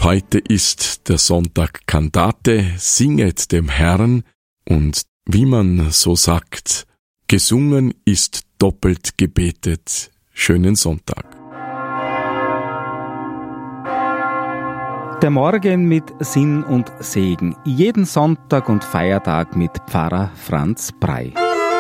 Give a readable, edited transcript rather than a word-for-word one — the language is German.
Heute ist der Sonntag Kantate, singet dem Herrn, und wie man so sagt, gesungen ist doppelt gebetet. Schönen Sonntag. Der Morgen mit Sinn und Segen. Jeden Sonntag und Feiertag mit Pfarrer Franz Brey.